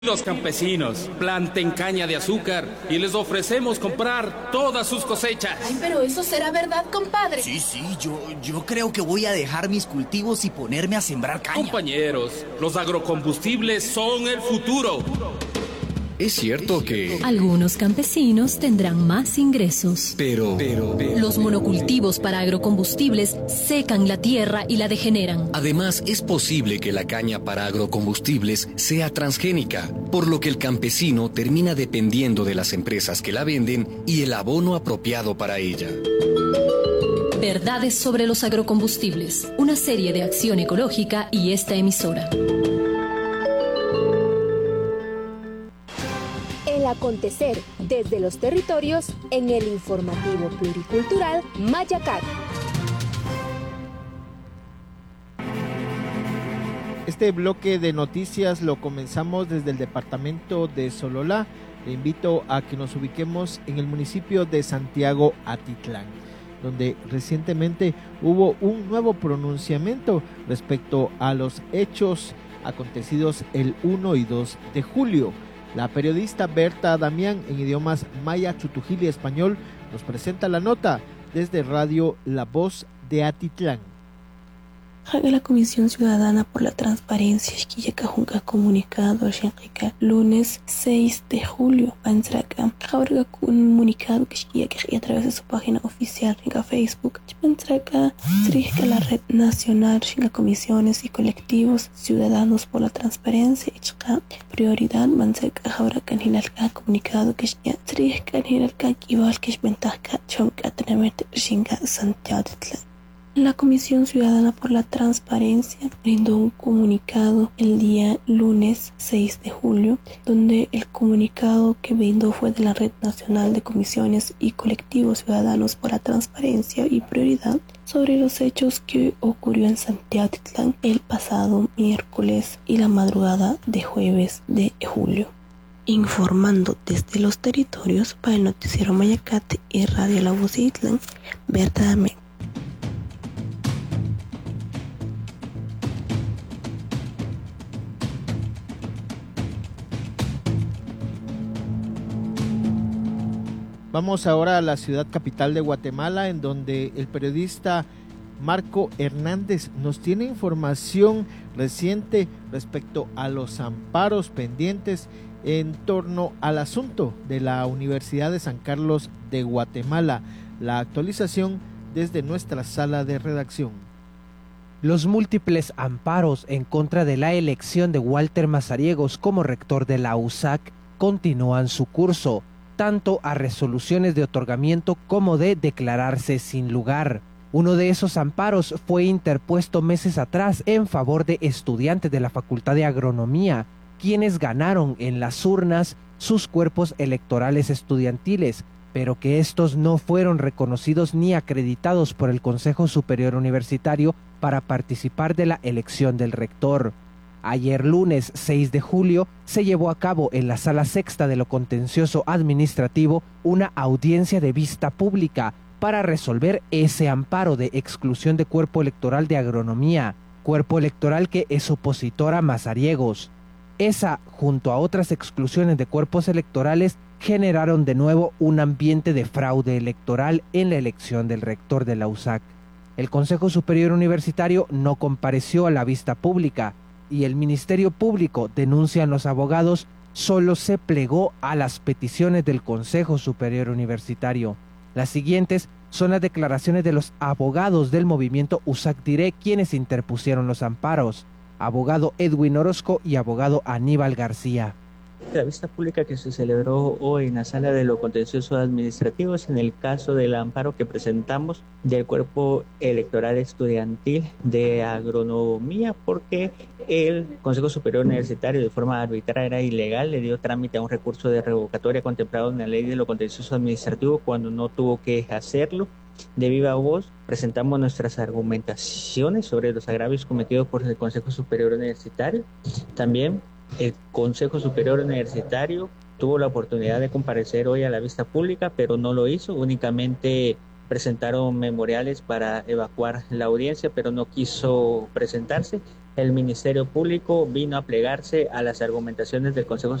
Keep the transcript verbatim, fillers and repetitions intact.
Los campesinos planten caña de azúcar y les ofrecemos comprar todas sus cosechas. Ay, pero eso será verdad, compadre. Sí, sí, yo, yo creo que voy a dejar mis cultivos y ponerme a sembrar caña. Compañeros, los agrocombustibles son el futuro. Es cierto que algunos campesinos tendrán más ingresos. Pero, pero, pero los monocultivos para agrocombustibles secan la tierra y la degeneran. Además, es posible que la caña para agrocombustibles sea transgénica, por lo que el campesino termina dependiendo de las empresas que la venden y el abono apropiado para ella. Verdades sobre los agrocombustibles, una serie de Acción Ecológica y esta emisora. El acontecer desde los territorios en el informativo pluricultural Mayacat. Este bloque de noticias lo comenzamos desde el departamento de Sololá. Le invito a que nos ubiquemos en el municipio de Santiago Atitlán, donde recientemente hubo un nuevo pronunciamiento respecto a los hechos acontecidos el uno y dos de julio. La periodista Berta Damián, en idiomas maya, chutujil y español, nos presenta la nota desde Radio La Voz de Atitlán. La Comisión Ciudadana por la Transparencia Xquillacajunca comunicado Xenqica lunes seis de julio Pantraca Jaurga comunicado que a través de su página oficial en Facebook Pantraca dirige la Red Nacional de Comisiones y Colectivos Ciudadanos por la Transparencia y prioridad Pantraca Jaurga Canhilalca comunicado que dirige Canhilalca igual que Ventaja Chonca Tenemet Xinga Santiago. La Comisión Ciudadana por la Transparencia brindó un comunicado el día lunes seis de julio, donde el comunicado que brindó fue de la Red Nacional de Comisiones y Colectivos Ciudadanos por la Transparencia y Prioridad sobre los hechos que ocurrió en Santiago Atitlán el pasado miércoles y la madrugada de jueves de julio. Informando desde los territorios para el noticiero Mayacate y Radio La Voz de Atitlán, Berta Damián. Vamos ahora a la ciudad capital de Guatemala, en donde el periodista Marco Hernández nos tiene información reciente respecto a los amparos pendientes en torno al asunto de la Universidad de San Carlos de Guatemala. La actualización desde nuestra sala de redacción. Los múltiples amparos en contra de la elección de Walter Mazariegos como rector de la U S A C continúan su curso, tanto a resoluciones de otorgamiento como de declararse sin lugar. Uno de esos amparos fue interpuesto meses atrás en favor de estudiantes de la Facultad de Agronomía, quienes ganaron en las urnas sus cuerpos electorales estudiantiles, pero que estos no fueron reconocidos ni acreditados por el Consejo Superior Universitario para participar de la elección del rector. Ayer lunes seis de julio se llevó a cabo en la Sala Sexta de lo Contencioso Administrativo una audiencia de vista pública para resolver ese amparo de exclusión de cuerpo electoral de agronomía, cuerpo electoral que es opositor a Mazariegos. Esa, junto a otras exclusiones de cuerpos electorales, generaron de nuevo un ambiente de fraude electoral en la elección del rector de la U S A C. El Consejo Superior Universitario no compareció a la vista pública, y el Ministerio Público, denuncian los abogados, solo se plegó a las peticiones del Consejo Superior Universitario. Las siguientes son las declaraciones de los abogados del movimiento U S A C Diré, quienes interpusieron los amparos: abogado Edwin Orozco y abogado Aníbal García. La vista pública que se celebró hoy en la Sala de lo Contencioso Administrativo es en el caso del amparo que presentamos del cuerpo electoral estudiantil de agronomía, porque el Consejo Superior Universitario de forma arbitraria e ilegal le dio trámite a un recurso de revocatoria contemplado en la Ley de lo Contencioso Administrativo cuando no tuvo que hacerlo. De viva voz presentamos nuestras argumentaciones sobre los agravios cometidos por el Consejo Superior Universitario. También el Consejo Superior Universitario tuvo la oportunidad de comparecer hoy a la vista pública, pero no lo hizo, únicamente presentaron memoriales para evacuar la audiencia, pero no quiso presentarse. El Ministerio Público vino a plegarse a las argumentaciones del Consejo